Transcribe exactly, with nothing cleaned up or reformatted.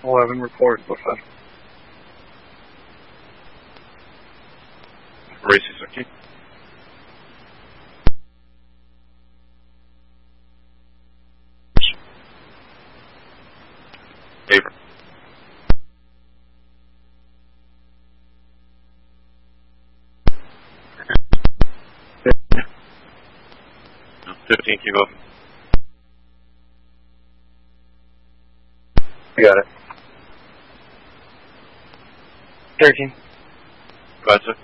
eleven, report, what five? Racing sixteen. Paper. fifteen, keep open. I got it. thirteen. Go ahead, sir.